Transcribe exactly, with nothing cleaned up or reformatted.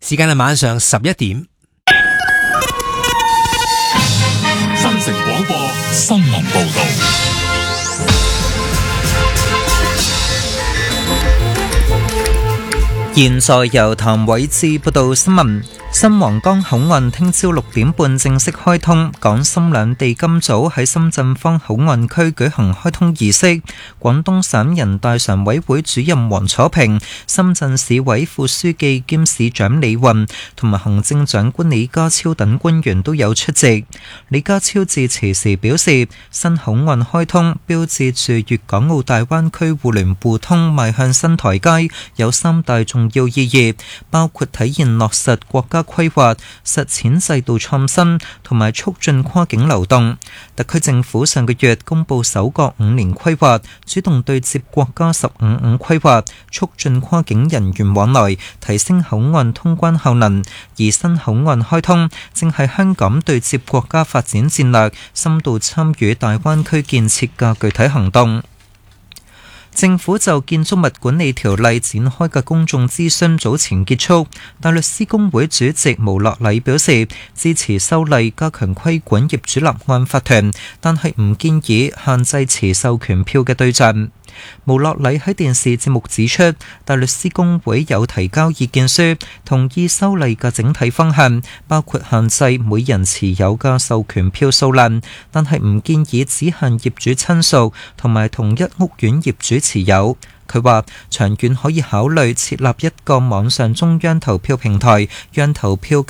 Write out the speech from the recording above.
時間係晚上十一點。 新城廣播新聞報道。 現在由譚偉志報道新聞。新皇崗口岸聽朝六點半正式開通，港深兩地今早喺深圳方口岸區舉行開通儀式。廣東省人大常委會主任黃楚平、深圳市委副書記兼市長李雲同埋行政長官李家超等官員都有出席。李家超致辭時表示，新口岸開通標誌住粵港澳大灣區互聯互通邁向新台階，有三大重要意義，包括體現落實國家規劃、實踐制度創新同埋促進跨境流動。特區政府上個月公布首個五年規劃，主動對接國家十五五規劃，促進跨境人員往來，提升口岸通關效能。而新口岸開通正係香港對接國家發展戰略、深度參與大灣區建設嘅具體行動。政府就建築物管理條例展開嘅公眾諮詢早前結束，大律師公會主席毛樂禮表示支持修例加強規管業主立案法團，但係唔建議限制持授權票嘅對象。毛樂禮喺電視節目指出，大律師公會有提交意見書，同意修例嘅整體方向，包括限制每人持有嘅授權票數量，但係唔建議只限業主親屬同埋同一屋苑業主持有。佢話長遠可以考慮設立一個網上中央投票平台，讓投票